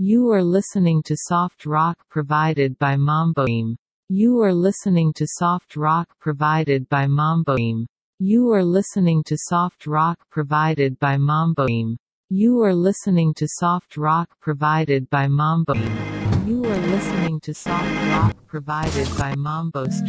You are listening to soft rock provided by Mamboim. You are listening to soft rock provided by Mamboim. You are listening to soft rock provided by Mamboim. You are listening to soft rock provided by Mamboim. You are listening to soft rock provided by Mambo Street.